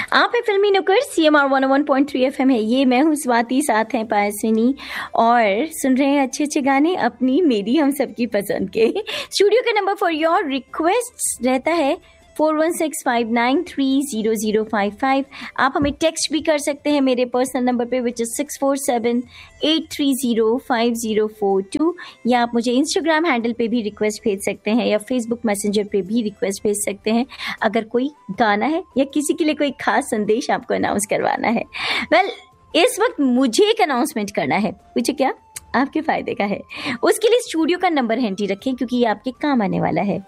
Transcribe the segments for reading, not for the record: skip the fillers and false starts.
आप है फिल्मी नुक्कड़, CMR 101.3 FM है ये। मैं हूँ स्वाति, साथ हैं पायस्विनी, और सुन रहे हैं अच्छे अच्छे गाने अपनी, मेरी, हम सबकी पसंद के। स्टूडियो का नंबर फॉर योर रिक्वेस्ट रहता है 4165930055। आप हमें टेक्स्ट भी कर सकते हैं मेरे पर्सनल नंबर पे, विच इज 6478305042, या आप मुझे इंस्टाग्राम हैंडल पे भी रिक्वेस्ट भेज सकते हैं, या फेसबुक मैसेंजर पे भी रिक्वेस्ट भेज सकते हैं अगर कोई गाना है या किसी के लिए कोई खास संदेश आपको अनाउंस करवाना है। इस वक्त मुझे एक अनाउंसमेंट करना है। पूछे क्या? आपके फायदे का है। उसके लिए स्टूडियो का नंबर हैंडी रखें क्योंकि ये आपके काम आने वाला है।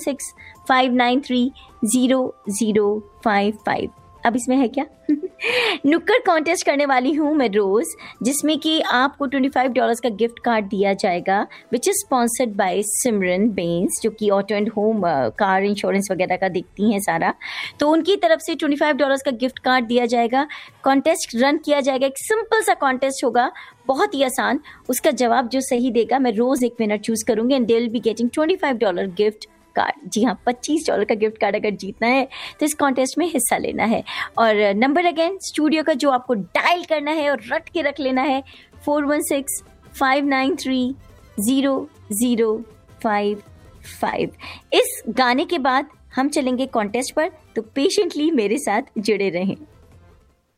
4165930055। अब इसमें है क्या? नुक्कड़ कॉन्टेस्ट करने वाली हूँ मैं रोज, जिसमें कि आपको $25 का गिफ्ट कार्ड दिया जाएगा, विच इज स्पॉन्सर्ड बाय सिमरन बेंस, जो कि auto and home car insurance वगैरह का देखती हैं सारा। तो उनकी तरफ से $25 का गिफ्ट कार्ड दिया जाएगा। कॉन्टेस्ट रन किया जाएगा, एक सिंपल सा कॉन्टेस्ट होगा, बहुत ही आसान। उसका जवाब जो सही देगा, मैं रोज एक विनर चूज करूंगी and they will be getting $25 gift card. जी हाँ, $25 का गिफ्ट कार्ड अगर जीतना है तो इस कॉन्टेस्ट में हिस्सा लेना है। और नंबर अगेन स्टूडियो का जो आपको डायल करना है और रट के रख लेना है 4165930055। इस गाने के बाद हम चलेंगे कॉन्टेस्ट पर, तो पेशेंटली मेरे साथ जुड़े रहें।